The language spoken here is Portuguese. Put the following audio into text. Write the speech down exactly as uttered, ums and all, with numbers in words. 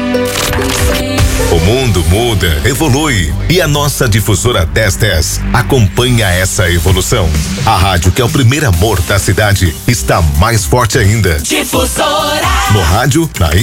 O mundo muda, evolui e a nossa difusora dez dez acompanha essa evolução. A rádio que é o primeiro amor da cidade está mais forte ainda. Difusora. No rádio, na